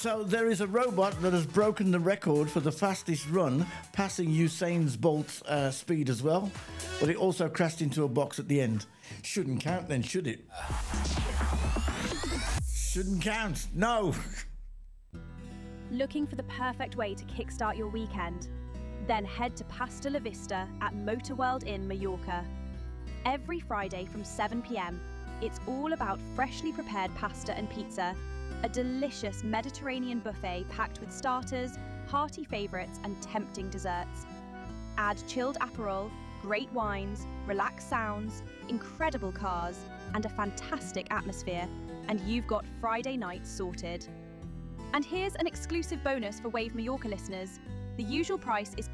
So there is a robot that has broken the record for the fastest run, passing Usain Bolt's speed as well. But it also crashed into a box at the end. Shouldn't count then, should it? Shouldn't count. No. Looking for the perfect way to kickstart your weekend? Then head to Pasta La Vista at Motorworld in Mallorca. Every Friday from 7 p.m, it's all about freshly prepared pasta and pizza, a delicious Mediterranean buffet packed with starters, hearty favourites and tempting desserts. Add chilled Aperol, great wines, relaxed sounds, incredible cars and a fantastic atmosphere, and you've got Friday night sorted. And here's an exclusive bonus for Wave Mallorca listeners. The usual price is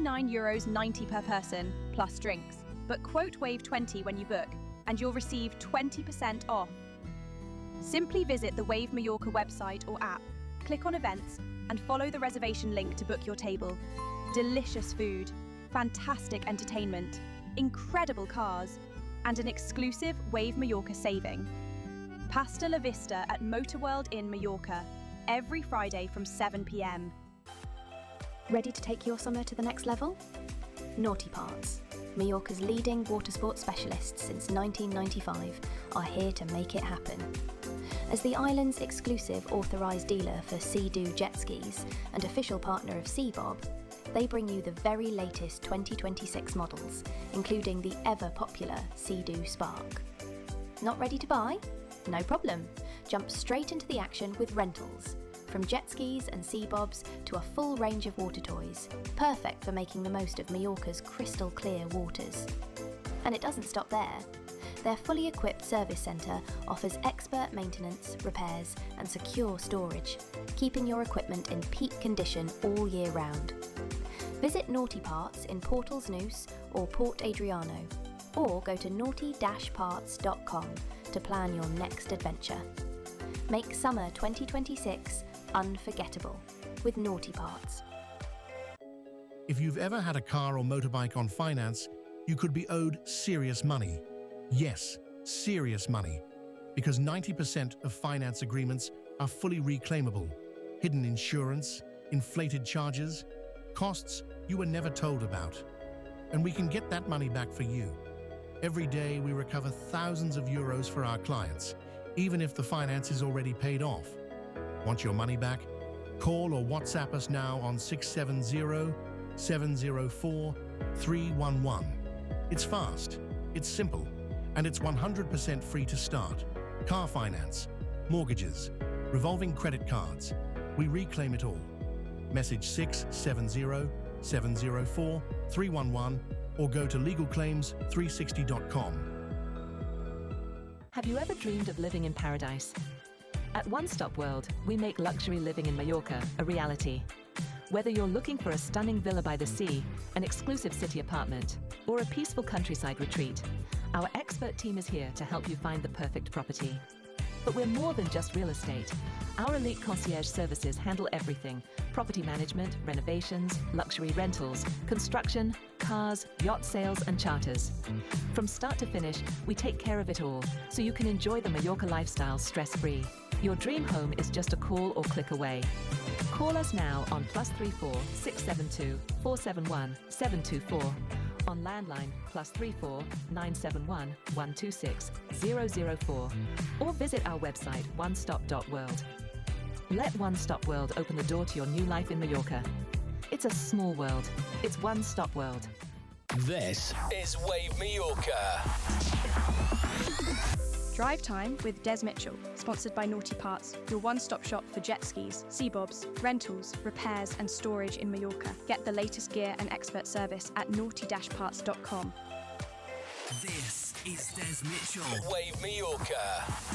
€39.90 per person, plus drinks. But quote Wave20 when you book, and you'll receive 20% off. Simply visit the Wave Mallorca website or app, click on events, and follow the reservation link to book your table. Delicious food, fantastic entertainment, incredible cars, and an exclusive Wave Mallorca saving. Pasta La Vista at Motorworld in Mallorca, every Friday from 7 p.m. Ready to take your summer to the next level? Naughty Parts, Mallorca's leading water sports specialists since 1995, are here to make it happen. As the island's exclusive authorised dealer for Sea-Doo jet skis and official partner of Seabob, they bring you the very latest 2026 models, including the ever-popular Sea-Doo Spark. Not ready to buy? No problem. Jump straight into the action with rentals. From jet skis and Seabobs to a full range of water toys, perfect for making the most of Mallorca's crystal clear waters. And it doesn't stop there. Their fully equipped service centre offers expert maintenance, repairs and secure storage, keeping your equipment in peak condition all year round. Visit Naughty Parts in Portals Neus or Port Adriano, or go to naughty-parts.com to plan your next adventure. Make summer 2026 unforgettable with Naughty Parts. If you've ever had a car or motorbike on finance, you could be owed serious money. Yes, serious money. Because 90% of finance agreements are fully reclaimable. Hidden insurance, inflated charges, costs you were never told about. And we can get that money back for you. Every day we recover thousands of euros for our clients, even if the finance is already paid off. Want your money back? Call or WhatsApp us now on 670-704-311. It's fast, it's simple, and it's 100% free to start. Car finance, mortgages, revolving credit cards. We reclaim it all. Message 670-704-311 or go to legalclaims360.com. Have you ever dreamed of living in paradise? At One Stop World, we make luxury living in Mallorca a reality. Whether you're looking for a stunning villa by the sea, an exclusive city apartment, or a peaceful countryside retreat, our expert team is here to help you find the perfect property. But we're more than just real estate. Our elite concierge services handle everything: property management, renovations, luxury rentals, construction, cars, yacht sales and charters. From start to finish, we take care of it all, so you can enjoy the Mallorca lifestyle stress-free. Your dream home is just a call or click away. Call us now on +34 672 471 724, on landline +34 971 126 004, or visit our website onestop.world. Let One Stop World open the door to your new life in Mallorca. It's a small world. It's One Stop World. This is Wave Mallorca. Drive Time with Des Mitchell, sponsored by Naughty Parts, your one-stop shop for jet skis, Seabobs, rentals, repairs and storage in Mallorca. Get the latest gear and expert service at naughty-parts.com. This is Des Mitchell. Wave Mallorca.